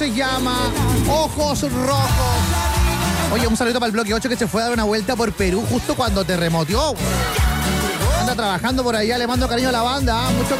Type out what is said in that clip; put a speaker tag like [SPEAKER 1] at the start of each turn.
[SPEAKER 1] se llama Ojos Rojos. Oye, un saludo para el bloque 8 que se fue a dar una vuelta por Perú justo cuando terremoteó. Anda trabajando por allá, le mando cariño a la banda, mucho cariño.